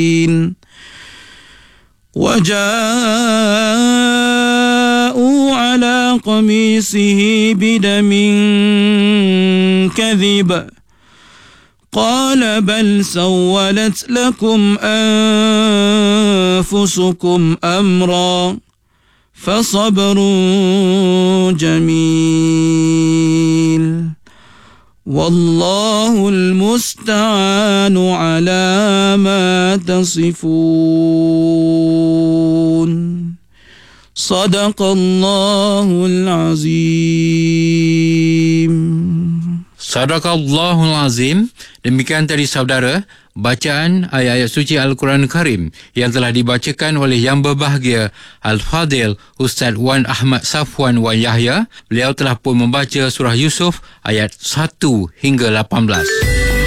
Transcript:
وجاءوا على قميصه بدم كذب قال بل سولت لكم أنفسكم أمرا فصبر جميل والله المستعان على ما تصفون صدق الله العظيم. Sadaqallahul Azim. Demikian tadi saudara bacaan ayat-ayat suci Al-Quran Karim yang telah dibacakan oleh yang berbahagia Al-Fadil Ustaz Wan Ahmad Safwan Wan Yahya. Beliau telah pun membaca surah Yusuf ayat 1 hingga 18.